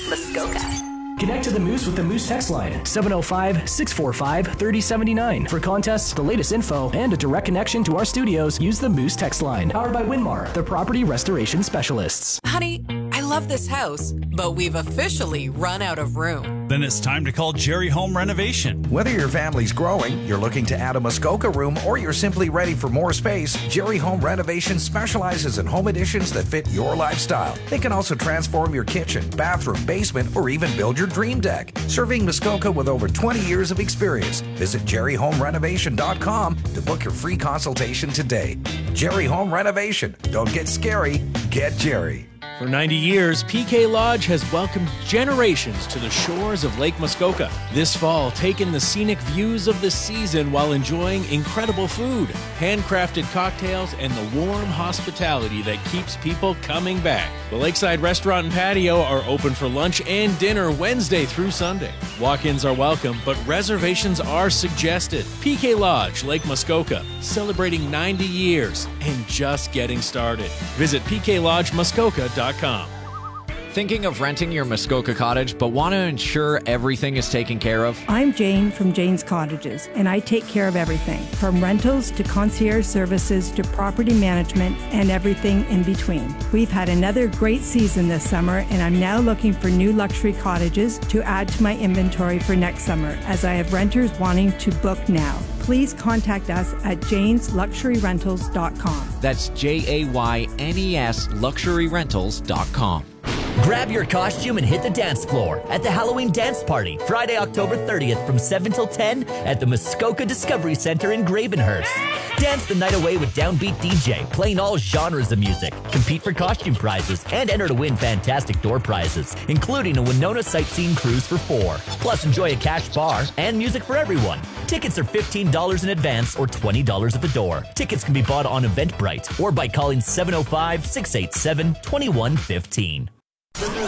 Muskoka. Connect to the Moose with the Moose text line, 705-645-3079. For contests, the latest info, and a direct connection to our studios, use the Moose text line. Powered by Winmar, the property restoration specialists. Honey, I love this house, but we've officially run out of room. Then it's time to call Jerry Home Renovation. Whether your family's growing, you're looking to add a Muskoka room, or you're simply ready for more space, Jerry Home Renovation specializes in home additions that fit your lifestyle. They can also transform your kitchen, bathroom, basement, or even build your dream deck. Serving Muskoka with over 20 years of experience. Visit jerryhomerenovation.com to book your free consultation today. Jerry Home Renovation. Don't get scary, get Jerry. For 90 years, PK Lodge has welcomed generations to the shores of Lake Muskoka. This fall, take in the scenic views of the season while enjoying incredible food, handcrafted cocktails, and the warm hospitality that keeps people coming back. The Lakeside Restaurant and Patio are open for lunch and dinner Wednesday through Sunday. Walk-ins are welcome, but reservations are suggested. PK Lodge, Lake Muskoka, celebrating 90 years and just getting started. Visit pklodgemuskoka.com. Thinking of renting your Muskoka cottage but want to ensure everything is taken care of? I'm Jane from Jane's Cottages, and I take care of everything, from rentals to concierge services to property management and everything in between. We've had another great season this summer, and I'm now looking for new luxury cottages to add to my inventory for next summer, as I have renters wanting to book now. Please contact us at janesluxuryrentals.com. That's JAYNES luxuryrentals.com. Grab your costume and hit the dance floor at the Halloween Dance Party, Friday, October 30th from 7 till 10 at the Muskoka Discovery Center in Gravenhurst. Dance the night away with Downbeat DJ, playing all genres of music. Compete for costume prizes and enter to win fantastic door prizes, including a Winona sightseeing cruise for 4. Plus, enjoy a cash bar and music for everyone. Tickets are $15 in advance or $20 at the door. Tickets can be bought on Eventbrite or by calling 705-687-2115.